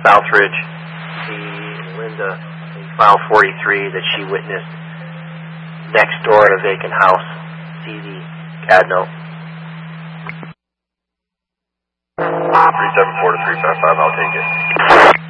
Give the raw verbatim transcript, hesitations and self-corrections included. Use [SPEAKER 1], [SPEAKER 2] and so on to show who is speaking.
[SPEAKER 1] Southridge. The Linda in file forty-three that she witnessed next door at a vacant house. See the C A D note.
[SPEAKER 2] three seven four to three five five, I'll take it.